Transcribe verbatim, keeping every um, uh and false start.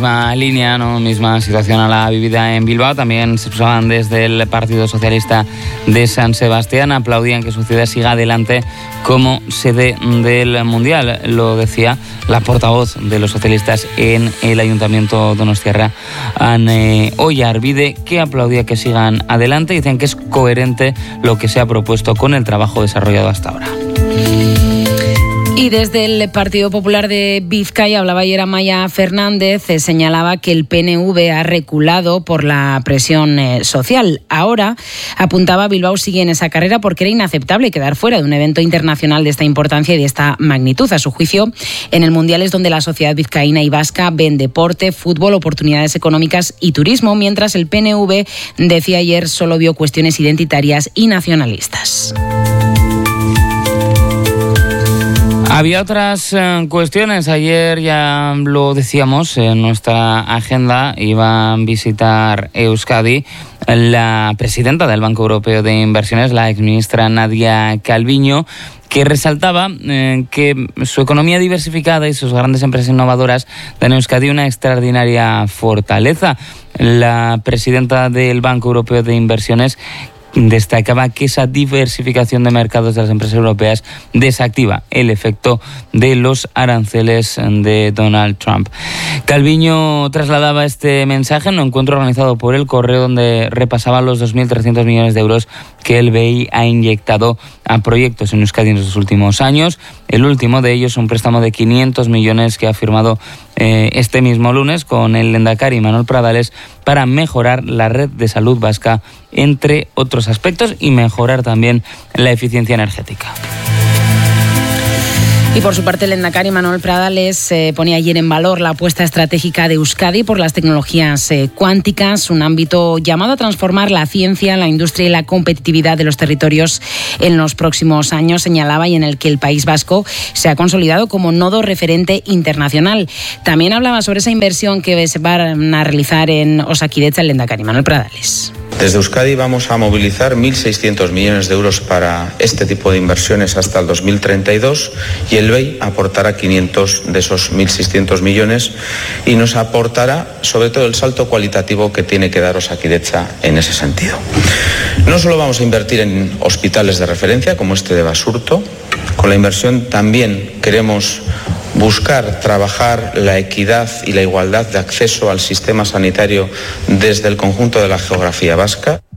Misma línea, ¿no? Misma situación a la vivida en Bilbao. También se expresaban desde el Partido Socialista de San Sebastián. Aplaudían que su ciudad siga adelante como sede del Mundial. Lo decía la portavoz de los socialistas en el Ayuntamiento donostiarra, Ane Oyarbide, que aplaudía que sigan adelante. Dicen que es coherente lo que se ha propuesto con el trabajo desarrollado hasta ahora. Y desde el Partido Popular de Vizcaya hablaba ayer Amaia Fernández, eh, señalaba que el P N V ha reculado por la presión eh, social. Ahora, apuntaba, Bilbao sigue en esa carrera porque era inaceptable quedar fuera de un evento internacional de esta importancia y de esta magnitud. A su juicio, en el Mundial es donde la sociedad vizcaína y vasca ven deporte, fútbol, oportunidades económicas y turismo, mientras el P N V, decía ayer, solo vio cuestiones identitarias y nacionalistas. Había otras eh, cuestiones. Ayer ya lo decíamos en nuestra agenda. Iba a visitar Euskadi la presidenta del Banco Europeo de Inversiones, la exministra Nadia Calviño, que resaltaba eh, que su economía diversificada y sus grandes empresas innovadoras dan a Euskadi una extraordinaria fortaleza. La presidenta del Banco Europeo de Inversiones destacaba que esa diversificación de mercados de las empresas europeas desactiva el efecto de los aranceles de Donald Trump. Calviño trasladaba este mensaje en un encuentro organizado por El Correo, donde repasaba los dos mil trescientos millones de euros que el B I ha inyectado a proyectos en Euskadi en los últimos años. El último de ellos, un préstamo de quinientos millones que ha firmado eh, este mismo lunes con el lehendakari Manuel Pradales para mejorar la red de salud vasca, entre otros aspectos, y mejorar también la eficiencia energética. Y por su parte, el lehendakari Manuel Pradales eh, ponía ayer en valor la apuesta estratégica de Euskadi por las tecnologías eh, cuánticas, un ámbito llamado a transformar la ciencia, la industria y la competitividad de los territorios en los próximos años, señalaba, y en el que el País Vasco se ha consolidado como nodo referente internacional. También hablaba sobre esa inversión que se van a realizar en Osakidetza el lehendakari Manuel Pradales. Desde Euskadi vamos a movilizar mil seiscientos millones de euros para este tipo de inversiones hasta el dos mil treinta y dos, y el B E I aportará quinientos de esos mil seiscientos millones y nos aportará sobre todo el salto cualitativo que tiene que dar Osakidetza en ese sentido. No solo vamos a invertir en hospitales de referencia como este de Basurto, con la inversión también queremos buscar trabajar la equidad y la igualdad de acceso al sistema sanitario desde el conjunto de la geografía vasca.